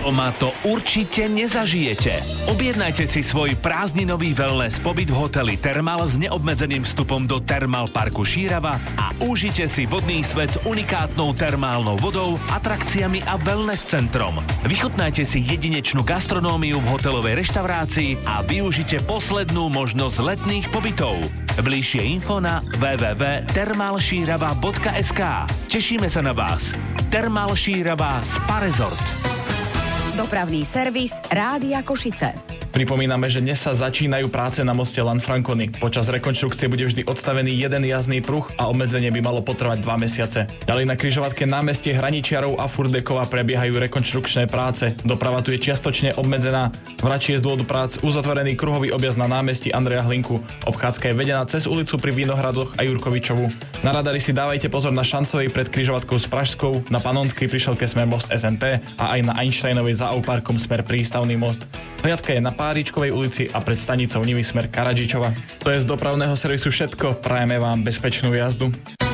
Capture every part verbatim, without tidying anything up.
Doma to určite nezažijete. Objednajte si svoj prázdninový wellness pobyt v hoteli Thermal s neobmedzeným vstupom do Thermal parku Šírava a užite si vodný svet s unikátnou termálnou vodou, atrakciami a wellness centrom. Vychutnajte si jedinečnú gastronómiu v hotelovej reštaurácii a využite poslednú možnosť letných pobytov. Bližšie info na w w w bodka thermal šírava bodka es ká. Tešíme sa na vás. Thermal Šírava Spa Resort. Dopravný servis Rádia Košice. Pripomíname, že dnes sa začínajú práce na moste Lanfranconi. Počas rekonštrukcie bude vždy odstavený jeden jazdný pruh a obmedzenie by malo potrvať dva mesiace. Ďalej na križovatke námestie Hraničiarov a Furdekova prebiehajú rekonštrukčné práce. Doprava tu je čiastočne obmedzená. Vračí je z dôvodu prác uzatvorený kruhový objazd na námestí Andreja Hlinku. Obchádzka je vedená cez ulicu pri Vinohradoch a Jurkovičovu. Na radari si dávajte pozor na Šancovej pred križovatkou s Pražskou, na Panonskej prišielke smer most es en pé a aj na Einsteinovej za Auparkom smer Prístavný most. Hliadka je na Páričkovej ulici a pred stanicou Nivy smer Karadžičova. To je z dopravného servisu všetko. Prajeme vám bezpečnú jazdu.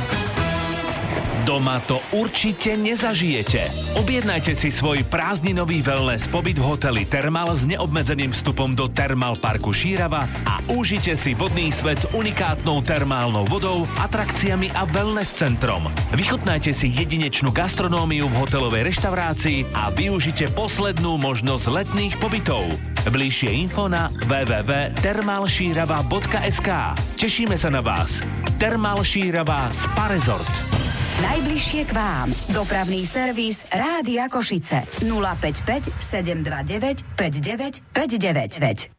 Doma to určite nezažijete. Objednajte si svoj prázdninový wellness pobyt v hoteli Thermal s neobmedzeným vstupom do Thermal parku Šírava a užite si vodný svet s unikátnou termálnou vodou, atrakciami a wellness centrom. Vychutnajte si jedinečnú gastronómiu v hotelovej reštaurácii a využite poslednú možnosť letných pobytov. Bližšie info na w w w bodka thermal šírava bodka es ká. Tešíme sa na vás. Thermal Šírava Spa Resort. Najbližšie k vám. Dopravný servis Rádia Košice. nula päť päť sedem dva deväť päť deväť päť deväť.